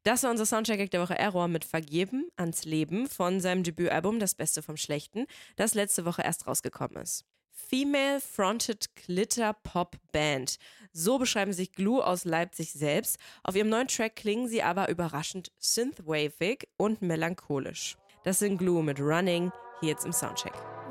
Das war unser Soundcheck der Woche. Error mit Vergeben ans Leben von seinem Debütalbum Das Beste vom Schlechten, das letzte Woche erst rausgekommen ist. Female Fronted Glitter Pop Band. So beschreiben sich Glue aus Leipzig selbst. Auf ihrem neuen Track klingen sie aber überraschend synthwavig und melancholisch. Das sind Glue mit Running, hier jetzt im Soundcheck.